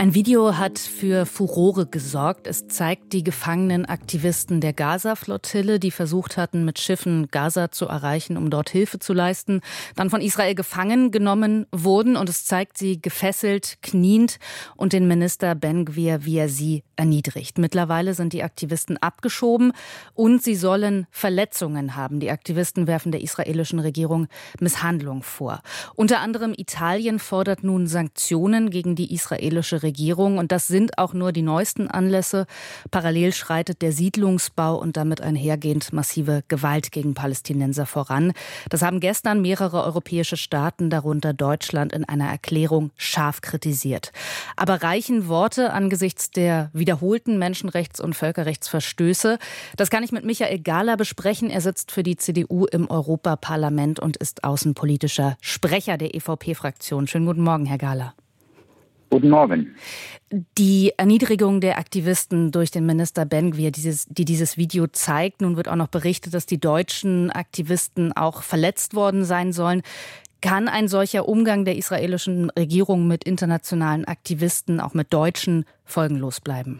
Ein Video hat für Furore gesorgt. Es zeigt die gefangenen Aktivisten der Gaza-Flottille, die versucht hatten, mit Schiffen Gaza zu erreichen, um dort Hilfe zu leisten, dann von Israel gefangen genommen wurden. Und es zeigt sie gefesselt, kniend und den Minister Ben-Gvir, wie er sie erniedrigt. Mittlerweile sind die Aktivisten abgeschoben und sie sollen Verletzungen haben. Die Aktivisten werfen der israelischen Regierung Misshandlung vor. Unter anderem Italien fordert nun Sanktionen gegen die israelische Regierung. Und das sind auch nur die neuesten Anlässe. Parallel schreitet der Siedlungsbau und damit einhergehend massive Gewalt gegen Palästinenser voran. Das haben gestern mehrere europäische Staaten, darunter Deutschland, in einer Erklärung scharf kritisiert. Aber reichen Worte angesichts der wiederholten Menschenrechts- und Völkerrechtsverstöße? Das kann ich mit Michael Gahler besprechen. Er sitzt für die CDU im Europaparlament und ist außenpolitischer Sprecher der EVP-Fraktion. Schönen guten Morgen, Herr Gahler. Guten Morgen. Die Erniedrigung der Aktivisten durch den Minister Ben-Gvir, die dieses Video zeigt, nun wird auch noch berichtet, dass die deutschen Aktivisten auch verletzt worden sein sollen. Kann ein solcher Umgang der israelischen Regierung mit internationalen Aktivisten, auch mit Deutschen, folgenlos bleiben?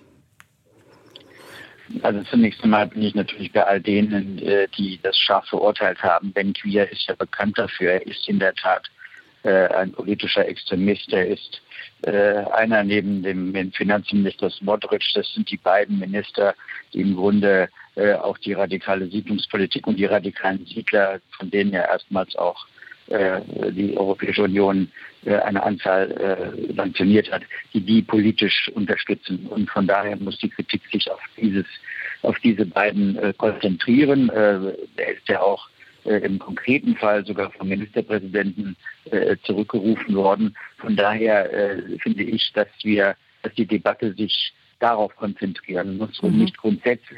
Also zunächst einmal bin ich natürlich bei all denen, die das scharf verurteilt haben. Ben-Gvir ist ja bekannt dafür, er ist in der Tat ein politischer Extremist. Er ist einer neben dem Finanzminister Smotrich. Das sind die beiden Minister, die im Grunde auch die radikale Siedlungspolitik und die radikalen Siedler, von denen ja erstmals auch die Europäische Union eine Anzahl sanktioniert hat, die politisch unterstützen. Und von daher muss die Kritik sich auf diese beiden konzentrieren. Er ist ja auch im konkreten Fall sogar vom Ministerpräsidenten zurückgerufen worden. Von daher finde ich, dass die Debatte sich darauf konzentrieren muss und nicht grundsätzlich